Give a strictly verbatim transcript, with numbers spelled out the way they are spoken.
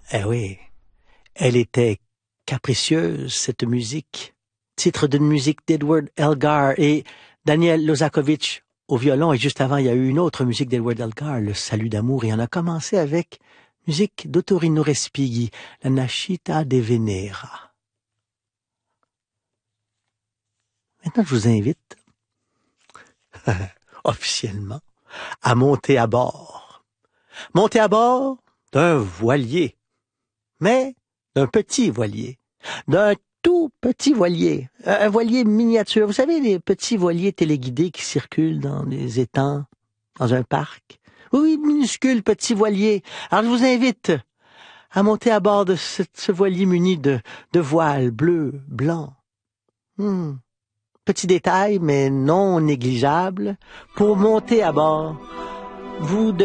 Eh oui, elle était capricieuse, cette musique. Titre d'une musique d'Edward Elgar et Daniel Lozakovitch au violon. Et juste avant, il y a eu une autre musique d'Edward Elgar, Le Salut d'amour. Et on a commencé avec musique d'Ottorino Respighi, La Nascita de Venera. Maintenant, je vous invite, officiellement, à monter à bord. Monter à bord d'un voilier, mais d'un petit voilier, d'un tout petit voilier, un voilier miniature. Vous savez, les petits voiliers téléguidés qui circulent dans les étangs, dans un parc? Oui, minuscule petit voilier. Alors, je vous invite à monter à bord de ce, ce voilier muni de, de voiles bleus, blancs. Hmm. Petit détail, mais non négligeable. Pour monter à bord, vous devez